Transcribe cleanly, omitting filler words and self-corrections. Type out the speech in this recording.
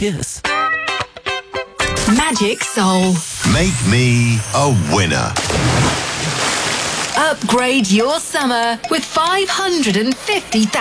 Cheers. Magic Soul. Make me a winner. Upgrade your summer with 550,000